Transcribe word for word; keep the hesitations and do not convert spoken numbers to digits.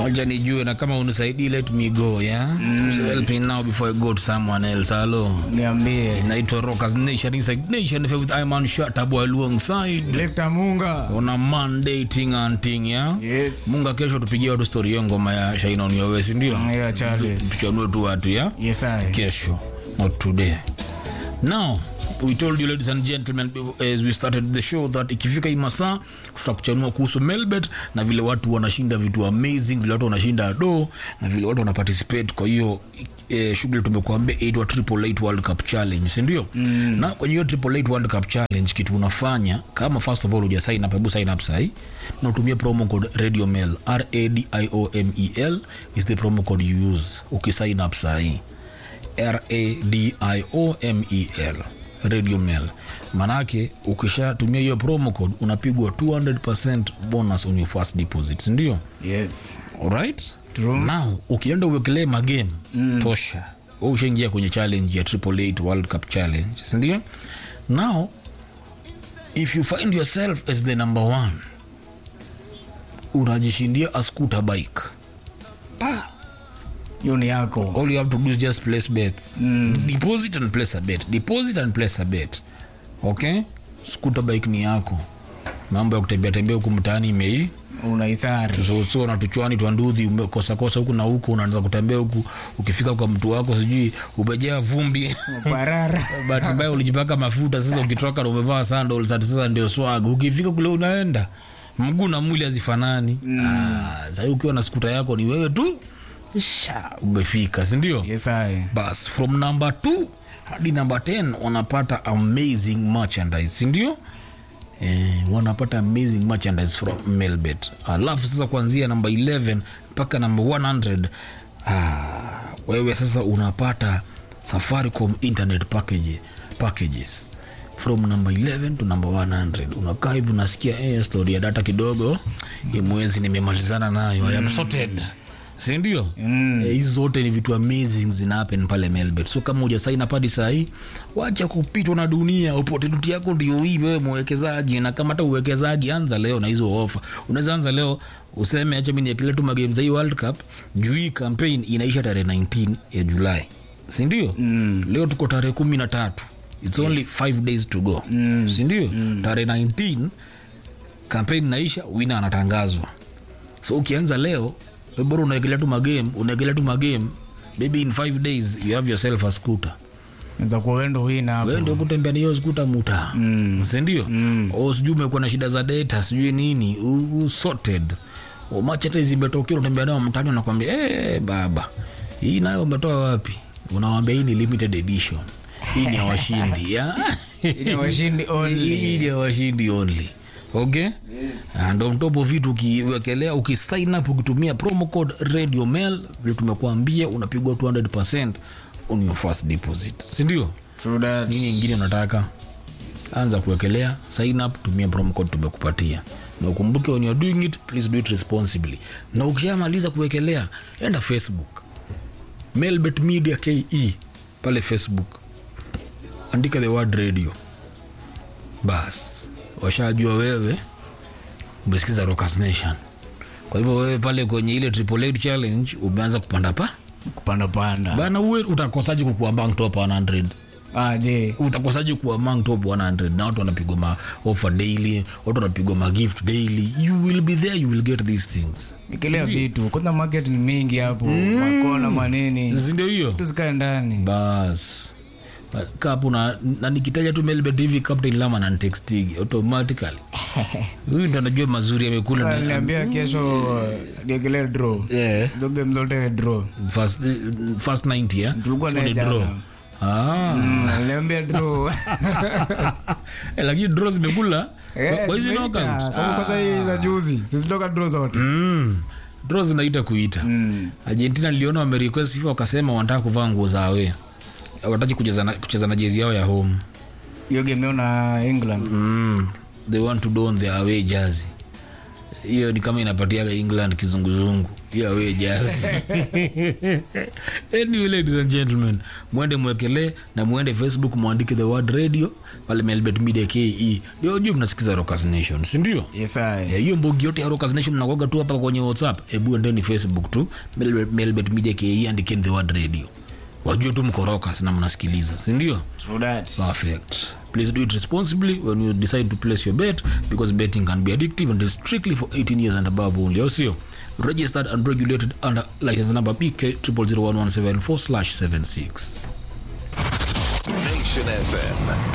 Wacha nijue na kama unisaidii let me go, yeah? Mm. So help me now before I go to someone else. Hello. Niambie. Inaitwa Rockers Nation Inside Nation with Iman Shatabu alongside Lekta Munga. On a Monday ting and ting, yeah? Yes. Munga kesho tupigie watu story ya ngoma ya Shine on Your Way, ndio? Yeah, Charles. Tuchanue tu watu, yeah? Yes, I. Kesho, not today. Now, we told you ladies and gentlemen as we started the show that ikifika hii masaa tutakuchanua kuhusu Melbet na vile watu wanashinda vitu amazing, vile watu wanashinda do na vile watu wana participate. Kwa hiyo eh, shughuli tumekuambia inaitwa Triple Eight World Cup Challenge, si ndio? Mm. Na kwa hiyo Triple Eight World Cup Challenge kitu unafanya kama first of all uja sign up, hebu sign up sahi na utumie promo code RadioMel, R A D I O M E L is the promo code you use ukisign up sahi, R A D I O M E L, Radio Mail. Manake ukisha tumia hiyo promo code unapigwa two hundred percent bonus on your first deposit, ndio? Yes. Alright? True. Now ukienda uwekelee magame mm. tosha, wewe ushaingia kwenye challenge ya Triple Eight World Cup Challenge, ndio? Now if you find yourself as the number one, unajishindia a scooter bike. Pa Yoni yako. All you have to do is just place bets. Mm. Deposit and place a bet. Deposit and place a bet. Okay? Scooter bike ni yako. Mambo ya kutembea tembea huku mtaani imei. Unaisari. Tuso na tuchwani tuanduthi umekosa kosa huku na huku, unaanza kutembea huku, ukifika kwa mtu wako sijui umejaa vumbi. Parara. But mbaya ulijipaka mafuta, sasa ukitoka na umevaa sandals sasa ndio swag. Ukifika kule unaenda mguu na mwili hazifanani. Mm. Ah, sasa ukiwa na scooter yako ni wewe tu. Sha umefika, si ndio? Yes, I. Bas from number two hadi number ten wanapata amazing merchandise, si ndio? Eh, wanapata amazing merchandise from Melbet. Alafu sasa kuanzia number eleven mpaka number one hundred, ah, wewe sasa unapata Safaricom internet package packages from number eleven to number one hundred. Unakaa hivi unasikia eh story ya data kidogo, hii mwezi nimemalizana nayo. I am sorted. Si ndio? Mm. E, hizi zote ni vitu amazing zina happen pale Melbet. So kama uja sign up hadi saa hii, wacha kupitwa na dunia. Opportunity yako ndio hii wewe mwekezaji, na kama hata uwekezaji anza leo na hizo offer. Unaweza anza leo useme acha mimi niekele tu magame za hii World Cup. Juu hii campaign inaisha tarehe nineteen ya July. Si ndio? Mm. Leo tuko tarehe kumi na tatu. It's only yes. five days to go. Mm. Si ndio? Mm. Tarehe nineteen campaign inaisha, winner anatangazwa. So ukianza leo bora unaegelea tu magame, unaegelea tu magame, maybe in five days you have yourself a scooter. Nza kuendo wina hapo. Wewe ndio kutembea hiyo scooter muta. Mm. Si ndio? Mm. Au sijui umekuwa na shida za data, sijui nini, u sorted. O machete zimetokea unatembea nao mtaani anakuambia, "Eh baba, hii nayo umetoa wapi?" Unawaambia hii ni limited edition. Hii ni ya washindi, ya. Hii ni washindi only. Hii ni ya washindi only. Okay? Yes. And on top of it ukiwekelea, ukisign up ukitumia promo code RadioMel, vile tumekuambia unapigwa two hundred percent on your first deposit. Si ndio? True that. Nini nyingine unataka? Anza kuwekelea, sign up, tumia promo code tumekupatia. Na ukumbuke when you're doing it, please do it responsibly. Na ukishamaliza kuwekelea, enda Facebook. Melbet Media K E pale Facebook. Andika the word radio. Bas. Washajua wewe umesikiza Rockers Nation. Kwa hivyo wewe pale kwenye ile Triple Eight Challenge umeanza kupanda pa kupanda panda bana. Wewe utakosaje kukuwa among top one hundred? Ah je, utakosaje kuwa among top one hundred? Na watu wanapigwa ma offer daily, watu wanapigwa ma gift daily. You will be there, you will get these things. Nikelea vitu kuna market ni mingi hapo. Mm. Makona manini ndio hiyo, tusikae ndani bas. Kapu na, na nikitaja tu Melbet T V Captain Lama na texting automatically. Huyu ndo anajua mazuri amekula na niambia kesho diegele draw. Yeah. Doge mzote draw. First first ninety ya. Tulikuwa na draw. Ah. Mm, niambia draw. Eh, lakini draw zimekula. Kwa hizo knockout. Kama kwanza hii za juzi. Sisi toka draw zote. Mm. Draw zinaita kuita. Mm. Argentina niliona wame request FIFA wakasema wanataka kuvaa nguo za away. Wataki kucheza na kucheza na jezi yao ya home. Hiyo game yao na England. Mm. They want to don their away jersey. hiyo ni kama inapatia England kizunguzungu ya we jazz. Anyway, ladies and gentlemen, mwende mwekele na mwende Facebook muandike the word radio pale Melbet Media K E. Ndio juu mnasikiza Rockers Nation, si ndio? Yes I. Yeah, hiyo mbogi yote ya Rockers Nation mnakuaga tu hapa kwenye WhatsApp. Hebu endeni Facebook tu Melbet, Melbet Media K E, andikeni the word radio. Wajue tu mko Rockers na mnasikiliza, si ndio? True that. Perfect. Please do it responsibly when you decide to place your bet, because betting can be addictive and is strictly for eighteen years and above only. Also, registered and regulated under license number P K zero zero zero one one seven four slash seven six. Nation F M.